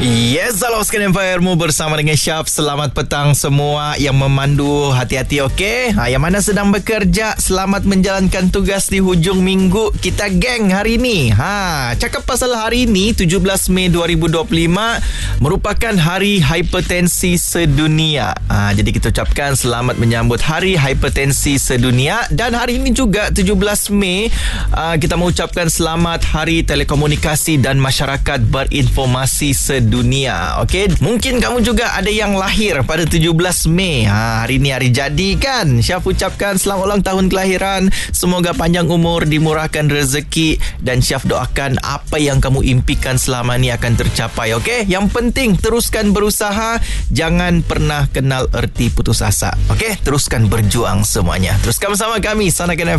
Yes, salam Scan Empire-mu bersama dengan Syaf. Selamat petang semua yang memandu. Hati-hati, okey? Yang mana sedang bekerja, selamat menjalankan tugas di hujung minggu. Kita geng hari ni. Cakap pasal hari ni, 17 Mei 2025 merupakan Hari Hipertensi Sedunia. Jadi kita ucapkan selamat menyambut Hari Hipertensi Sedunia. Dan hari ini juga 17 Mei kita mengucapkan selamat Hari Telekomunikasi dan Masyarakat Berinformasi Sedunia. Okey, mungkin kamu juga ada yang lahir pada 17 Mei. Hari ni hari jadi kan. Syaf ucapkan selamat ulang tahun kelahiran. Semoga panjang umur, dimurahkan rezeki, dan Syaf doakan apa yang kamu impikan selama ni akan tercapai. Okey, yang penting teruskan berusaha, jangan pernah kenal erti putus asa. Okey, teruskan berjuang semuanya. Teruskan bersama kami Sana Kena